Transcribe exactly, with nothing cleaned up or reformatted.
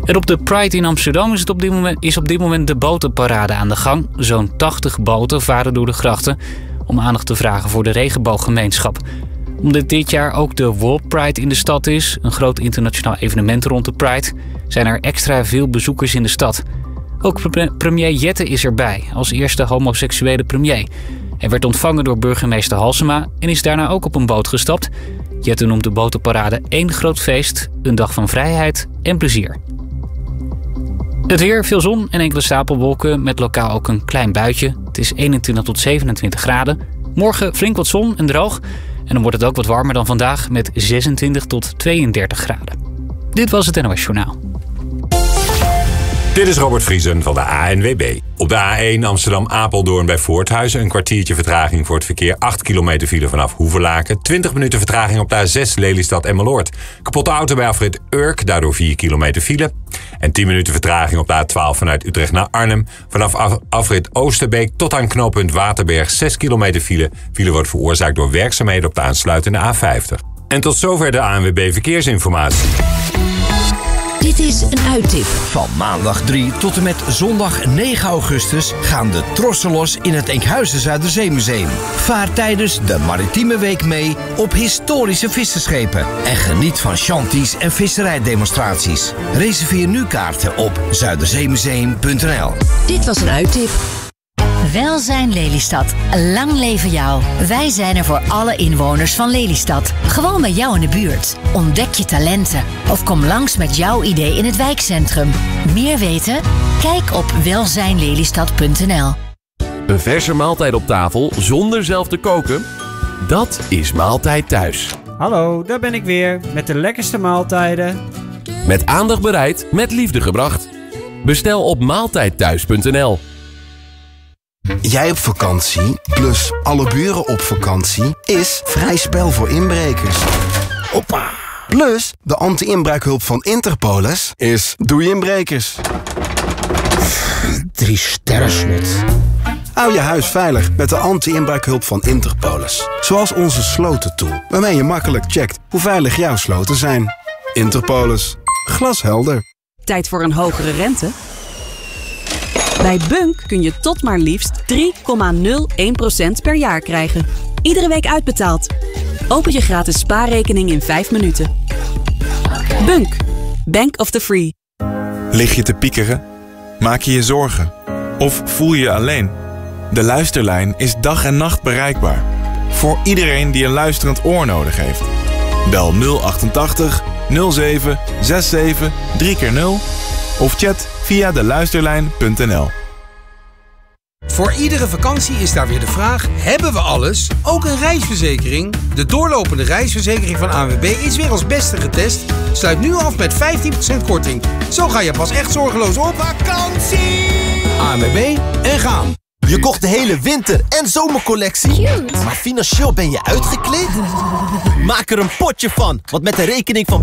En op de Pride in Amsterdam is, het op dit moment, is op dit moment de botenparade aan de gang. Zo'n tachtig boten varen door de grachten om aandacht te vragen voor de regenbooggemeenschap. Omdat dit jaar ook de World Pride in de stad is, een groot internationaal evenement rond de Pride, zijn er extra veel bezoekers in de stad. Ook pre- premier Jette is erbij, als eerste homoseksuele premier. Hij werd ontvangen door burgemeester Halsema en is daarna ook op een boot gestapt. Jette noemt de botenparade één groot feest, een dag van vrijheid en plezier. Het weer, veel zon en enkele stapelwolken met lokaal ook een klein buitje. Het is eenentwintig tot zevenentwintig graden. Morgen flink wat zon en droog. En dan wordt het ook wat warmer dan vandaag met zesentwintig tot tweeëndertig graden. Dit was het N O S Journaal. Dit is Robert Vriesen van de A N W B. Op de A één Amsterdam-Apeldoorn bij Voorthuizen een kwartiertje vertraging voor het verkeer. acht kilometer file vanaf Hoevelaken. twintig minuten vertraging op de A zes Lelystad-Emmeloord. Kapotte auto bij afrit Urk, daardoor vier kilometer file. En tien minuten vertraging op de A twaalf vanuit Utrecht naar Arnhem. Vanaf af, afrit Oosterbeek tot aan knooppunt Waterberg zes kilometer file. File wordt veroorzaakt door werkzaamheden op de aansluitende A vijftig. En tot zover de A N W B Verkeersinformatie. Dit is een uittip. Van maandag drie tot en met zondag negen augustus gaan de trossen los in het Enkhuizen Zuiderzeemuseum. Vaar tijdens de Maritieme Week mee op historische visserschepen. En geniet van chanties en visserijdemonstraties. Reserveer nu kaarten op zuiderzeemuseum punt n l. Dit was een uittip. Welzijn Lelystad. Lang leven jou. Wij zijn er voor alle inwoners van Lelystad. Gewoon bij jou in de buurt. Ontdek je talenten. Of kom langs met jouw idee in het wijkcentrum. Meer weten? Kijk op welzijn lelystad punt n l. Een verse maaltijd op tafel zonder zelf te koken? Dat is Maaltijd Thuis. Hallo, daar ben ik weer. Met de lekkerste maaltijden. Met aandacht bereid, met liefde gebracht. Bestel op maaltijd thuis punt n l. Jij op vakantie, plus alle buren op vakantie, is vrij spel voor inbrekers. Hoppa! Plus, de anti-inbraakhulp van Interpolis is doei inbrekers. Drie sterren slot. Hou je huis veilig met de anti-inbraakhulp van Interpolis. Zoals onze slotentool, waarmee je makkelijk checkt hoe veilig jouw sloten zijn. Interpolis. Glashelder. Tijd voor een hogere rente? Bij Bunk kun je tot maar liefst drie komma nul één procent per jaar krijgen. Iedere week uitbetaald. Open je gratis spaarrekening in vijf minuten. Bunk. Bank of the Free. Lig je te piekeren? Maak je je zorgen? Of voel je je alleen? De Luisterlijn is dag en nacht bereikbaar. Voor iedereen die een luisterend oor nodig heeft. Bel nul achtentachtig nul zeven zevenenzestig drie keer nul of chat via de luisterlijn punt n l. Voor iedere vakantie is daar weer de vraag: hebben we alles? Ook een reisverzekering? De doorlopende reisverzekering van A N W B is weer als beste getest. Sluit nu af met vijftien procent korting. Zo ga je pas echt zorgeloos op vakantie. A N W B en gaan. Je kocht de hele winter- en zomercollectie. Cute. Maar financieel ben je uitgekleed? Maak er een potje van, want met de rekening van